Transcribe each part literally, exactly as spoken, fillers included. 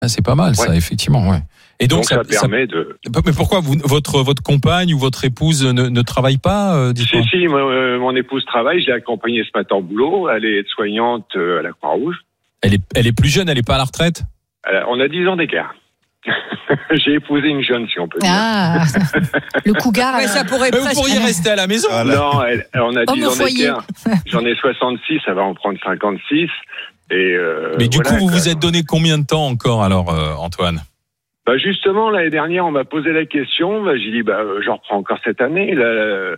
Ah, c'est pas mal, ouais. ça, effectivement, ouais. Et donc, donc ça, ça permet ça... de. Mais pourquoi vous, votre votre compagne ou votre épouse ne, ne travaille pas euh, Si si, moi, euh, mon épouse travaille. Je l'ai accompagnée ce matin au boulot. Elle est aide-soignante euh, à la Croix-Rouge. Elle est elle est plus jeune. Elle est pas à la retraite. Euh, on a dix ans d'écart. J'ai épousé une jeune, si on peut dire. Ah, le cougar. Ouais, ça pourrait. Vous pourriez rester à la maison. Voilà. Non, elle, on a dix ans d'écart. J'en ai soixante-six. Ça va en prendre cinquante-six. Et euh, Mais du voilà, coup, vous quoi. vous êtes donné combien de temps encore, alors, euh, Antoine? Bah justement, l'année dernière, on m'a posé la question. Bah, j'ai dit, bah, je reprends encore cette année. Là,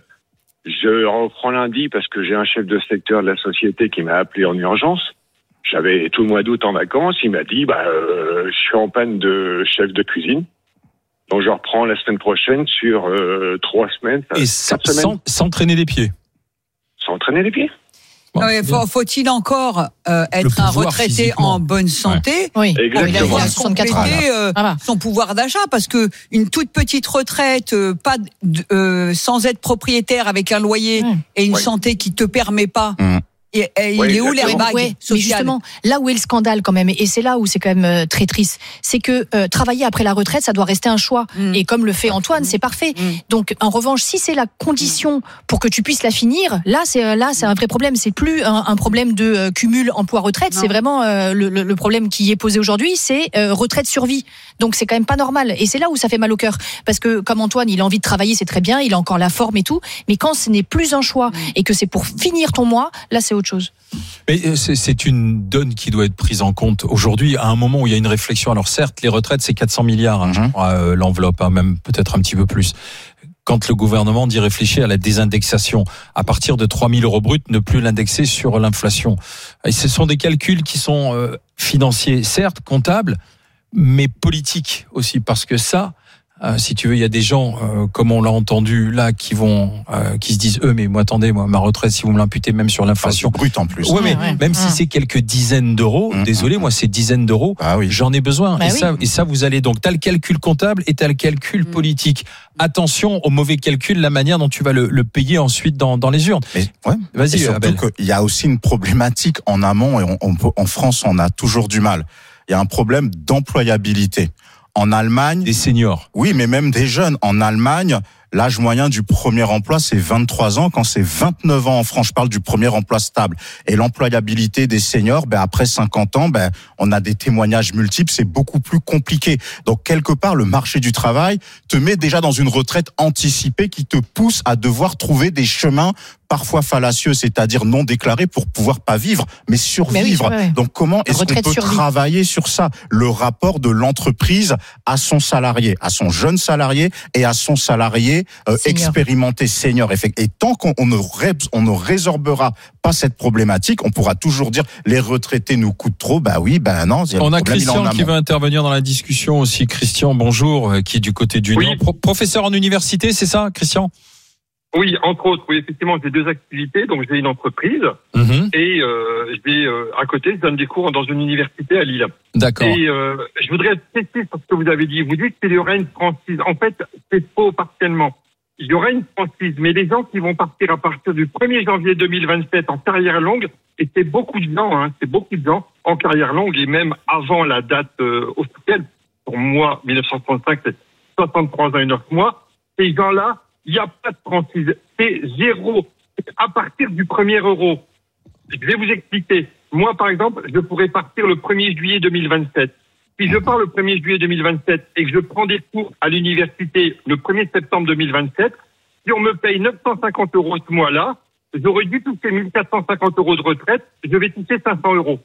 je reprends lundi parce que j'ai un chef de secteur de la société qui m'a appelé en urgence. J'avais tout le mois d'août en vacances. Il m'a dit, bah, euh, je suis en panne de chef de cuisine. Donc, je reprends la semaine prochaine sur euh, trois semaines. Et sans, sans, sans traîner les pieds. Sans traîner les pieds. Bon, non, faut, faut-il encore euh, être un retraité physiquement. en bonne santé ouais. pour pouvoir compléter euh, voilà. son pouvoir d'achat? Parce que une toute petite retraite, euh, pas euh, sans être propriétaire avec un loyer mmh. et une ouais. santé qui te permet pas. Mmh. Et, et ouais, il est où l'airbag ouais, social? Mais justement, là où est le scandale quand même, et c'est là où c'est quand même euh, très triste, c'est que euh, travailler après la retraite, ça doit rester un choix. Mm. Et comme le fait Antoine, c'est parfait. Mm. Donc, en revanche, si c'est la condition pour que tu puisses la finir, là, c'est là, c'est un vrai problème. C'est plus un, un problème de euh, cumul emploi-retraite. Non. C'est vraiment euh, le, le problème qui est posé aujourd'hui, c'est euh, retraite-survie. Donc, c'est quand même pas normal. Et c'est là où ça fait mal au cœur, parce que comme Antoine, il a envie de travailler, c'est très bien, il a encore la forme et tout. Mais quand ce n'est plus un choix mm. et que c'est pour finir ton mois, là, c'est autre chose. Mais c'est une donne qui doit être prise en compte aujourd'hui, à un moment où il y a une réflexion. Alors certes, les retraites, c'est quatre cents milliards, hein, je crois, euh, l'enveloppe, hein, même peut-être un petit peu plus. Quand le gouvernement dit réfléchir à la désindexation, à partir de trois mille euros bruts, ne plus l'indexer sur l'inflation. Et ce sont des calculs qui sont euh, financiers, certes, comptables, mais politiques aussi, parce que ça... Euh, si tu veux, il y a des gens, euh, comme on l'a entendu là, qui vont, euh, qui se disent eux, mais moi, attendez, moi, ma retraite, si vous me l'imputez même sur l'inflation ah, brute en plus. Ouais, mais ouais, ouais. même mmh. si c'est quelques dizaines d'euros, mmh. désolé, moi, ces dizaines d'euros, ah, oui. j'en ai besoin. Bah et oui. ça, et ça, vous allez donc, t'as le calcul comptable et t'as le calcul mmh. politique. Attention au mauvais calcul, la manière dont tu vas le, le payer ensuite dans, dans les urnes. Mais, ouais. Vas-y, et surtout Abel. qu'il y a aussi une problématique en amont et on, on peut, en France, on a toujours du mal. Il y a un problème d'employabilité. En Allemagne, des seniors. Oui, mais même des jeunes. En Allemagne, l'âge moyen du premier emploi, c'est vingt-trois ans, quand c'est vingt-neuf ans en France. Je parle du premier emploi stable. Et l'employabilité des seniors, ben, après cinquante ans, ben, on a des témoignages multiples, c'est beaucoup plus compliqué. Donc, quelque part, le marché du travail te met déjà dans une retraite anticipée qui te pousse à devoir trouver des chemins parfois fallacieux, c'est-à-dire non déclarés pour pouvoir pas vivre, mais survivre. Mais oui, ouais. Donc, comment est-ce qu'on peut survie. travailler sur ça? Le rapport de l'entreprise à son salarié, à son jeune salarié et à son salarié euh, expérimenté senior. Et tant qu'on ne, ré, on ne résorbera pas cette problématique, on pourra toujours dire les retraités nous coûtent trop. Bah oui, bah non. On a Christian qui veut intervenir dans la discussion aussi. Christian, bonjour, qui est du côté du oui. Nord. Pro- professeur en université, c'est ça, Christian? Oui, entre autres, oui, effectivement, j'ai deux activités. Donc, j'ai une entreprise mmh. et euh, je vais euh, à côté, je donne des cours dans une université à Lille. D'accord. Et euh, je voudrais être précis sur ce que vous avez dit. Vous dites qu'il y aura une franchise. En fait, c'est faux partiellement. Il y aura une franchise, mais les gens qui vont partir à partir du premier janvier deux mille vingt-sept en carrière longue, et c'est beaucoup de gens, hein, c'est beaucoup de gens en carrière longue et même avant la date euh, officielle. Pour moi, dix-neuf cent soixante-cinq, c'est soixante-trois ans et neuf mois. Ces gens-là, il n'y a pas de franchise. C'est zéro. C'est à partir du premier euro. Je vais vous expliquer. Moi, par exemple, je pourrais partir le premier juillet deux mille vingt-sept. Si je pars le premier juillet deux mille vingt-sept et que je prends des cours à l'université le premier septembre deux mille vingt-sept, si on me paye neuf cent cinquante euros ce mois-là, j'aurais dû toucher mille quatre cent cinquante euros de retraite, je vais toucher cinq cents euros.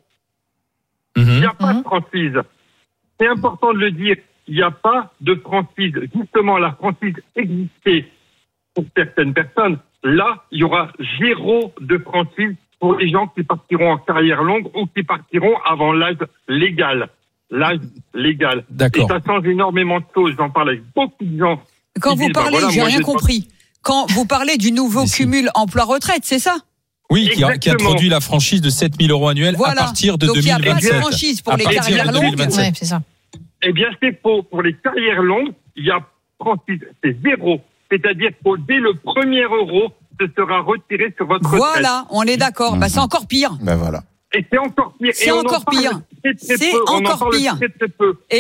Mmh. Il n'y a pas de franchise. C'est important de le dire. Il n'y a pas de franchise. Justement, la franchise existait pour certaines personnes. Là, il y aura zéro de franchise pour les gens qui partiront en carrière longue ou qui partiront avant l'âge légal. L'âge légal. D'accord. Et ça change énormément de choses. J'en parle avec beaucoup de gens. Quand vous disent, parlez, bah voilà, j'ai rien compris. Pas... Quand vous parlez du nouveau cumul emploi-retraite, c'est ça? Oui, qui, a, qui introduit la franchise de sept mille euros annuels voilà. à partir de Donc deux mille vingt-sept. Donc il n'y a pas de franchise pour à les carrières longues. Ouais, c'est ça. Eh bien, c'est faux. Pour les carrières longues, il y a franchise, c'est zéro. C'est-à-dire que dès le premier euro, ce sera retiré sur votre retraite. Voilà, on est d'accord. Mmh. Bah, c'est encore pire. Ben voilà. Et c'est encore pire. C'est et on encore en parle pire. Très, très C'est peu. On encore en parle pire. Très, très peu.